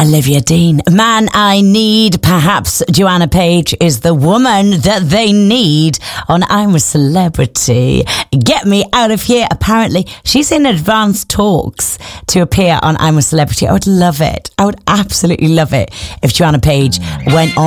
Olivia Dean. Man I Need. Perhaps Joanna Page is the woman that they need on I'm a Celebrity. Get me out of here. Apparently, she's in advanced talks to appear on I'm a Celebrity. I would love it. I would absolutely love it if Joanna Page went on